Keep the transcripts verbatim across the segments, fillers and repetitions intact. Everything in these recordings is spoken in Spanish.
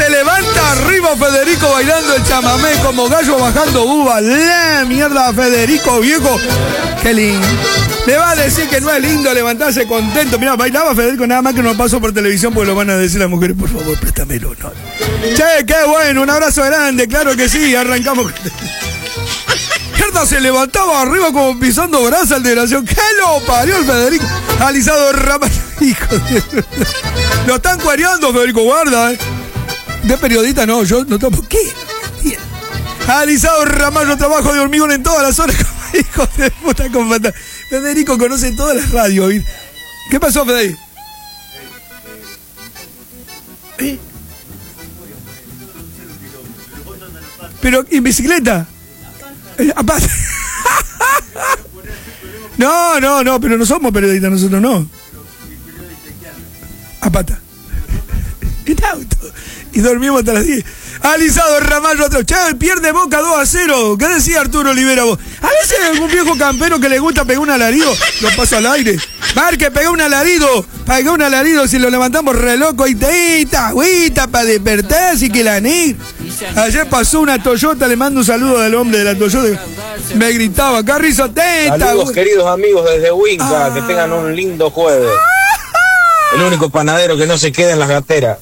se levanta arriba Federico bailando el chamamé como gallo bajando uva. ¡La mierda, Federico, viejo! ¡Qué lindo! Le va a decir que no es lindo levantarse contento. Mira, bailaba Federico, nada más que no paso por televisión porque lo van a decir las mujeres. Por favor, préstamelo. No. Che, qué bueno, un abrazo grande, claro que sí, arrancamos. Mierda, se levantaba arriba como pisando brasa el desgraciado. ¿Qué lo parió el Federico? Alisado Ramallo, hijo de... Lo están cuareando, Federico, guarda, ¿eh? De periodista no, yo no tomo. ¿Qué? Alisado Ramallo, trabajo de hormigón en todas las horas. Hijo de puta, comandante. Federico conoce todas las radios. ¿Qué pasó, Federico? ¿Eh? Pero, ¿y bicicleta? Eh, aparte. No, no, no, pero no somos periodistas, nosotros no. A pata. En auto. Y dormimos hasta las diez. Alisado Ramallo otro. Che, pierde Boca dos a cero. ¿Qué decía Arturo Olivera vos? A veces hay algún viejo campero que le gusta pegar un alarido. Lo paso al aire. Marque, pega un alarido. Pega un alarido. Si lo levantamos re loco. Y teita, agüita, para despertarse y que la negra. Ayer pasó una Toyota. Le mando un saludo al hombre de la Toyota. Me gritaba, Carrizo, teta. Saludos, güey. Queridos amigos desde Winca. Ah. Que tengan un lindo jueves. El único panadero que no se queda en las gateras.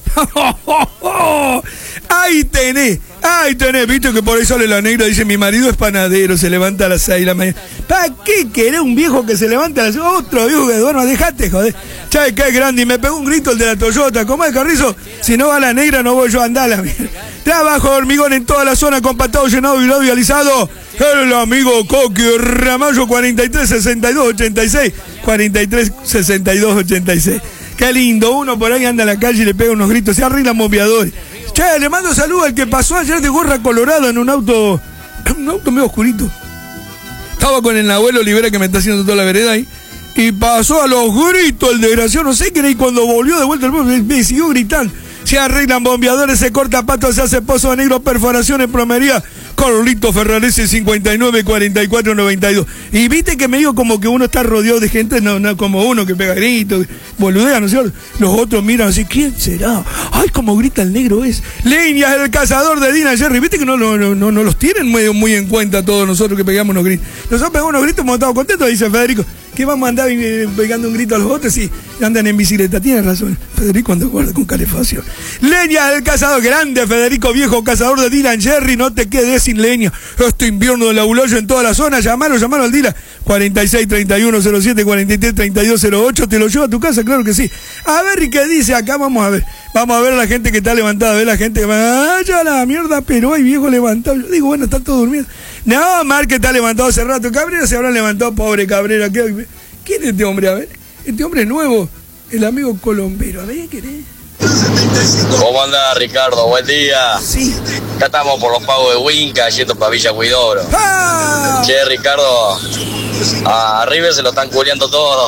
Ahí tenés, ahí tenés, viste que por ahí sale la negra, dice mi marido es panadero, se levanta a las seis de la mañana. ¿Para qué querés un viejo que se levanta a las seis? Otro viejo que duerma, dejate, joder. Che, qué grande, y me pegó un grito el de la Toyota. ¿Cómo es, Carrizo? Si no va la negra no voy yo a andar la mierda. Trabajo de hormigón en toda la zona con patado llenado y lado y alisado. El amigo Coqui Ramallo cuarenta y tres sesenta y dos ochenta y seis. cuarenta y tres sesenta y dos ochenta y seis. Qué lindo, uno por ahí anda en la calle y le pega unos gritos, se arreglan bombeadores. Che, le mando saludos al que pasó ayer de gorra colorada en un auto, un auto medio oscurito. Estaba con el abuelo Olivera que me está haciendo toda la vereda ahí, y pasó a los gritos el desgraciado, no sé qué era, y cuando volvió de vuelta el pueblo, me siguió gritando. Se arreglan bombeadores, se corta pato, se hace pozo de negro, perforaciones, plomería. Carlito Ferrarese cincuenta y nueve cuarenta y cuatro noventa y dos. Y viste que me digo como que uno está rodeado de gente, no, no como uno que pega gritos, boludea, ¿no es cierto? Los otros miran así, ¿quién será? Ay, como grita el negro es. Líneas, el cazador de Dina Jerry. Viste que no, no, no, no, no los tienen muy, muy en cuenta todos nosotros que pegamos unos gritos. Nosotros pegamos unos gritos, hemos estado contentos, dice Federico. ¿Qué vamos a andar pegando un grito a los otros si andan en bicicleta? Tienes razón, Federico anda guarda con calefacción. Leña del cazador grande, Federico viejo, cazador de Dylan Jerry, no te quedes sin leña. Este invierno del abuloyo en toda la zona, llamalo, llamalo al Dylan. cuarenta y seis treinta y uno cero siete cuarenta y tres treinta y dos cero ocho, te lo llevo a tu casa, claro que sí. A ver, ¿y qué dice acá? Vamos a ver. Vamos a ver a la gente que está levantada, a ver la gente que vaya la mierda, pero hay viejo levantado. Yo digo, bueno, están todos durmiendo. No, Mar que está levantado hace rato. Cabrera se habrá levantado, pobre Cabrera. ¿Qué? ¿Quién es este hombre? A ver. Este hombre es nuevo, el amigo Colombero. A ver, ¿quién es? ¿Cómo andás, Ricardo? Buen día. Sí. Acá estamos por los pagos de Winca, yendo para Villa Huidoro. ¡Ah! Che, Ricardo, a River se lo están culeando todo.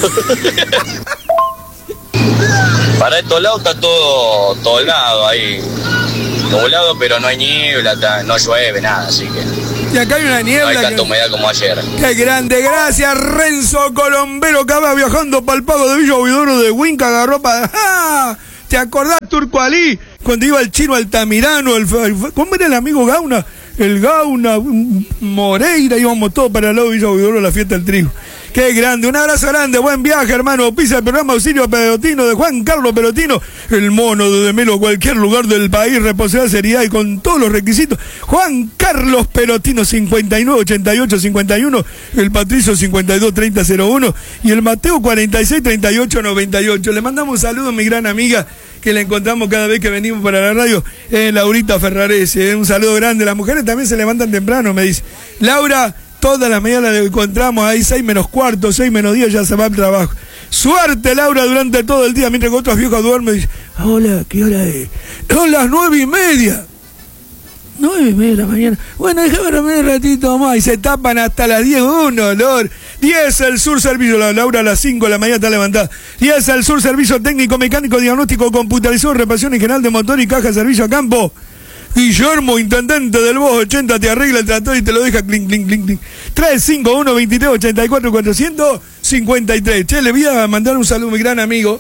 Para estos lados está todo toldado ahí. Nublado, pero no hay niebla, no llueve, nada, así que... Y acá hay una niebla. No hay tanta que... humedad como ayer. ¡Qué grande! Gracias, Renzo Colombero, que va viajando para el pago de Villa Huidoro de Winca, agarró para... ¡Ah! ¿Te acordás, Turco Ali? Cuando iba el chino Altamirano, el... ¿Cómo era el amigo Gauna? El Gauna, Moreira, íbamos todos para el lado de Villa Huidoro, la fiesta del trigo. ¡Qué grande! Un abrazo grande, buen viaje, hermano. Pisa el programa Auxilio Pelotino de Juan Carlos Pelotino, el mono de Demelo, cualquier lugar del país, responsabilidad, seriedad y con todos los requisitos. Juan Carlos Pelotino, cincuenta y nueve ochenta y ocho cincuenta y uno, el Patricio cincuenta y dos treinta cero uno y el Mateo cuarenta y seis treinta y ocho noventa y ocho. Le mandamos un saludo a mi gran amiga que la encontramos cada vez que venimos para la radio, eh, Laurita Ferrarese. Eh, un saludo grande. Las mujeres también se levantan temprano, me dice. Laura, todas las mañanas la encontramos ahí, seis menos cuarto, seis menos diez, ya se va al trabajo. Suerte, Laura, durante todo el día, mientras que otros viejos duermen. Dice, hola, ¿qué hora es? Son las nueve y media. Nueve y media de la mañana. Bueno, déjame dormir un ratito más. Y se tapan hasta las diez. Un olor. diez el Sur Servicio. La Laura a las cinco de la mañana está levantada. diez el Sur Servicio Técnico, Mecánico, Diagnóstico, Computarizado, Reparación en General de Motor y Caja de Servicio a Campo. Guillermo, intendente del Voz ochenta, te arregla el tractor y te lo deja clink, clink, clink, clink. tres cinco uno veintitrés ochenta y cuatro cuatrocientos cincuenta y tres. Che, le voy a mandar un saludo a mi gran amigo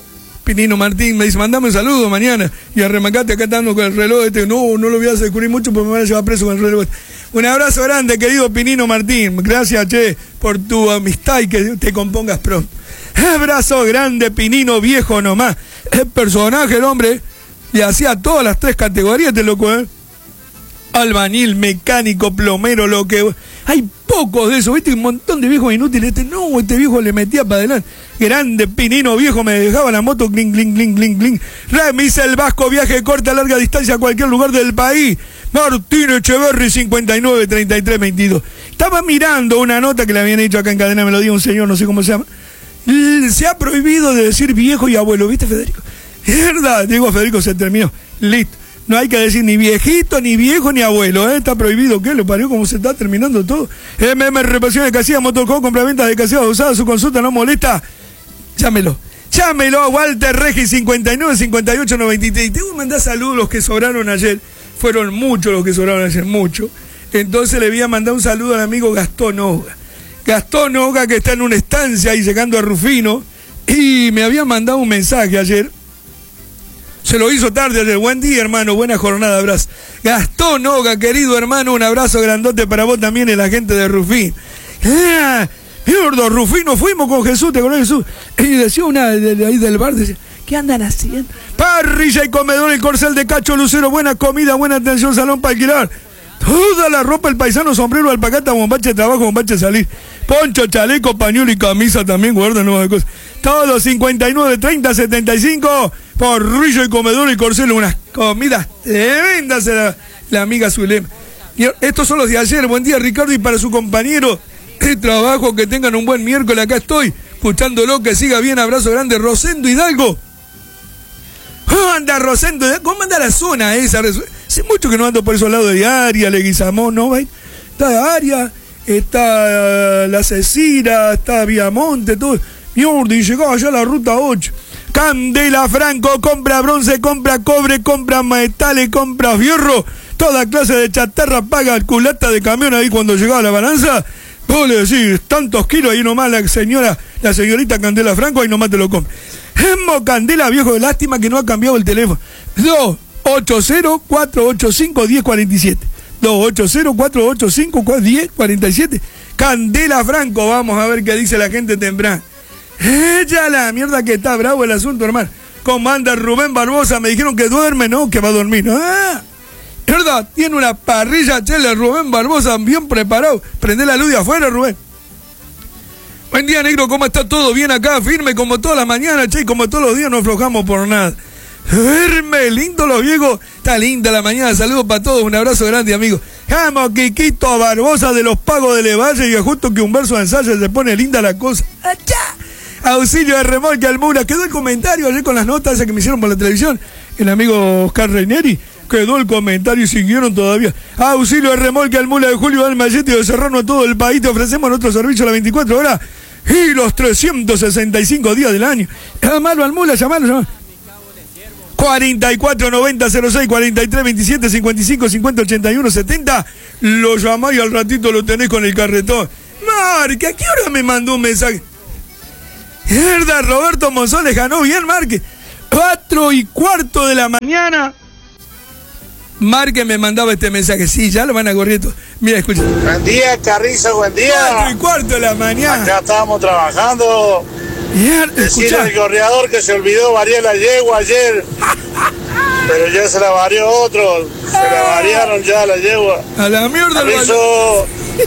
Pinino Martín me dice, mandame un saludo mañana. Y arremacate acá estando con el reloj este. No, no lo voy a descubrir mucho porque me van a llevar preso con el reloj este. Un abrazo grande, querido Pinino Martín. Gracias, che, por tu amistad y que te compongas pronto. Abrazo grande, Pinino, viejo nomás. El personaje, el hombre, y hacía todas las tres categorías, te loco, ¿eh? Albañil, mecánico, plomero, lo que... Hay pocos de esos, ¿viste? Un montón de viejos inútiles. Este no, este viejo le metía para adelante. Grande, Pinino, viejo, me dejaba la moto, clink, clink, clink, clink, clink. Remisa el Vasco, viaje corta, larga distancia a cualquier lugar del país. Martín Echeverri, cincuenta y nueve, treinta y tres, veintidós. Estaba mirando una nota que le habían hecho acá en Cadena Melodía, un señor, no sé cómo se llama. Se ha prohibido de decir viejo y abuelo, ¿viste, Federico? Es verdad, Diego Federico, se terminó. Listo. No hay que decir ni viejito, ni viejo, ni abuelo, ¿eh? Está prohibido, ¿qué? Lo parió como se está terminando todo. M M Reparación de Casillas, Motorco, compraventas de casillas usadas, su consulta no molesta. Llámelo. Llámelo a Walter Regi, cincuenta y nueve, cincuenta y ocho, noventa y tres. Y tengo que mandar saludos los que sobraron ayer. Fueron muchos los que sobraron ayer, muchos. Entonces le voy a mandar un saludo al amigo Gastón Oga. Gastón Oga, que está en una estancia ahí llegando a Rufino. Y me había mandado un mensaje ayer. Se lo hizo tarde ayer. Buen día, hermano. Buena jornada. Abrazo. Gastón Oga, querido hermano, un abrazo grandote para vos también y la gente de Rufín. Ah, mierda, Rufino, fuimos con Jesús, ¿te conoces Jesús? Y decía una de, de ahí del bar, decía, ¿qué andan haciendo? Parrilla y comedor, el Corcel de Cacho Lucero, buena comida, buena atención, salón para alquilar. Toda la ropa, el paisano, sombrero, alpacata, bombache de trabajo, bombache de salir. Poncho, chaleco, pañuelo y camisa también, guarda nuevas cosas. Todo cincuenta y nueve, treinta, setenta y cinco. Parrilla y comedor y Corcel, unas comidas tremendas, la, la amiga Zulema. Y estos son los de ayer. Buen día, Ricardo, y para su compañero de trabajo, que tengan un buen miércoles. Acá estoy, escuchándolo, que siga bien. Abrazo grande, Rosendo Hidalgo. ¿Cómo anda Rosendo? ¿Cómo anda la zona esa? Hace mucho que no ando por esos lados de Aria, Leguizamón, ¿no? Está Aria, está La Cecina, está Viamonte, todo. Mierda, y llegaba allá a la ruta ocho. Candela Franco, compra bronce, compra cobre, compra metales, compra fierro. Toda clase de chatarra, paga culata de camión ahí cuando llegaba la balanza. Vos le decís, tantos kilos ahí nomás la señora, la señorita Candela Franco, ahí nomás te lo compra. Hemo Candela, viejo, de lástima que no ha cambiado el teléfono. dos ocho cero, cuatro ocho cinco, uno cero cuatro siete. dos ocho cero, cuatro ocho cinco, uno cero cuatro siete. Candela Franco, vamos a ver qué dice la gente temprana. Ella la mierda que está bravo el asunto, hermano. Comanda Rubén Barbosa, me dijeron que duerme, no, que va a dormir. Ah, verdad, tiene una parrilla, chela, Rubén Barbosa, bien preparado. Prende la luz de afuera, Rubén. Buen día, negro, ¿cómo está todo? Bien acá, firme como todas las mañanas, che, como todos los días no aflojamos por nada. Firme, lindo los viejos, está linda la mañana, saludos para todos, un abrazo grande, amigo. Vamos, Quiquito Barbosa de los Pagos de Levalle, y justo que un verso de ensayo se pone linda la cosa. ¡Achá! Auxilio de remolque Almura, quedó el comentario ayer con las notas esas que me hicieron por la televisión, el amigo Oscar Reineri, quedó el comentario y siguieron todavía. Auxilio de remolque Almura de Julio Almayete de Serrano a todo el país, te ofrecemos nuestro servicio a las veinticuatro horas y los trescientos sesenta y cinco días del año. Llamalo al Mula, llamalo, llamalo. cuarenta y cuatro noventa cero seis, cuarenta y tres veintisiete cincuenta y cinco cincuenta ochenta y uno setenta. Lo llamáis y al ratito lo tenés con el carretón. Marque, ¿a qué hora me mandó un mensaje? Mierda, Roberto Monzón ganó bien, Marque. Cuatro y cuarto de la mañana. Marque me mandaba este mensaje. Sí, ya lo van a correr todo. Mira, escucha. Buen día, Carrizo, buen día. Cuatro y cuarto de la mañana. Acá estábamos trabajando. Decir al correador que se olvidó variar la yegua ayer. Pero ya se la varió otro. Se la variaron ya la yegua. A la mierda, Carrizo.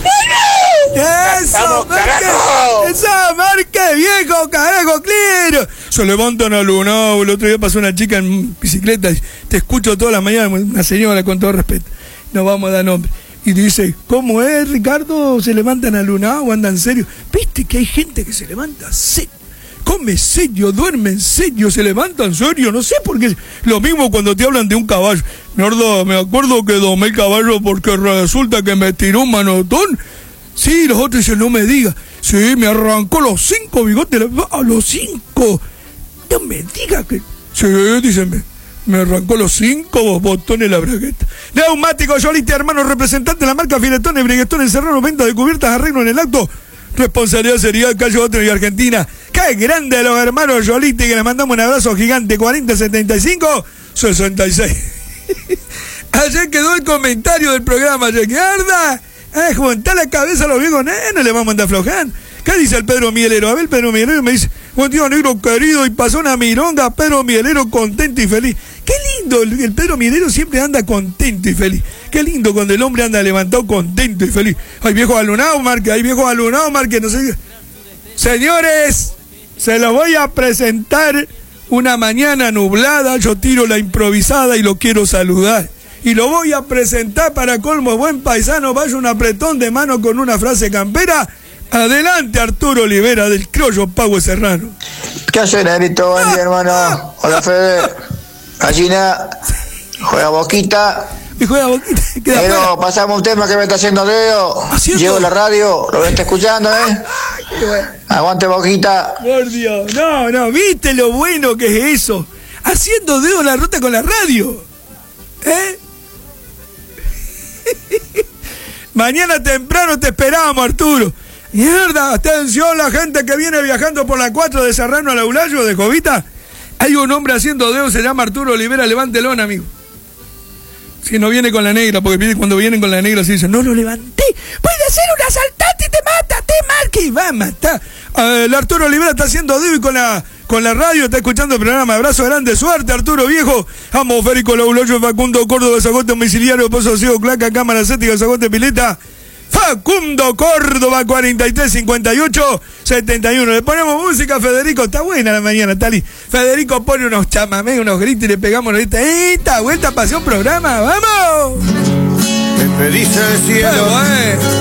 ¡Eso, Marque! ¡Eso, Marque, viejo, carajo, claro! Se levantan a Luna. El otro día pasó una chica en bicicleta. Te escucho todas las mañanas, una señora con todo respeto. No vamos a dar nombre. Y dice, ¿cómo es, Ricardo? ¿Se levantan a Luna o andan serio? ¿Viste que hay gente que se levanta serio? Come serio, duerme en serio, se levanta en serio, no sé por qué. Lo mismo cuando te hablan de un caballo. Mierda, me acuerdo que domé el caballo porque resulta que me tiró un manotón. Sí, los otros dicen, no me diga. Sí, me arrancó los cinco bigotes. A los cinco. No me diga que... Sí, dicen, me, me arrancó los cinco botones la bragueta. Neumático Yolite, hermano, representante de la marca Filetones, Briguestones, Serrano, venta de cubiertas, arreglo en el acto. Responsabilidad, seriedad, Calle Otro y Argentina. Qué grande los hermanos Yoliti, que les mandamos un abrazo gigante. Cuarenta setenta y cinco sesenta y seis. Ayer quedó el comentario del programa. Mierda, eh, juntar la cabeza a los viejos, eh, no le vamos a mandar aflojando. ¿Qué dice el Pedro Mielero? A ver, el Pedro Mielero me dice: buen día, negro querido, y pasó una milonga, Pedro Mielero contento y feliz. Qué lindo, el, el Pedro Mielero siempre anda contento y feliz. Qué lindo cuando el hombre anda levantado contento y feliz. Hay viejos alunados, Marque, hay viejos alunados, Marque, no sé. Señores, se los voy a presentar una mañana nublada. Yo tiro la improvisada y lo quiero saludar. Y lo voy a presentar para colmo, buen paisano, vaya un apretón de mano con una frase campera. Adelante, Arturo Olivera, del criollo Pau Serrano. ¿Qué hace, negrito? Buen día, hermano. Hola, Fede. Gallina. Juega Boquita. Y juega Boquita. Pero pasamos un tema que me está haciendo dedo. Llevo la radio, lo está escuchando, ¿eh? Bueno. Aguante, Boquita. Por Dios. No, no, ¿viste lo bueno que es eso? Haciendo dedo en la ruta con la radio. ¿Eh? Mañana temprano te esperamos, Arturo. Mierda, atención la gente que viene viajando por la cuatro de Serrano al Aulayo de Jovita. Hay un hombre haciendo dedo, se llama Arturo Olivera, levántelo, amigo. Si no viene con la negra, porque cuando vienen con la negra se dicen: no lo levanté, puede ser un asaltante y te mata, te marca y va a matar. Uh, el Arturo Olivera está haciendo dedo y con la, con la radio está escuchando el programa. Abrazo grande, suerte, Arturo viejo. Amo Férico Laulayo, Facundo Córdoba, Zagote Domiciliario, Pozo Ciego, Claca, Cámara Cética, Zagote Pileta. Facundo Córdoba, cuarenta y tres cincuenta y ocho setenta y uno. Le ponemos música a Federico, está buena la mañana, Tali. Federico pone unos chamamés, unos gritos y le pegamos ahorita. ¡Esta vuelta pasó un programa! ¡Vamos! Me pediste el cielo.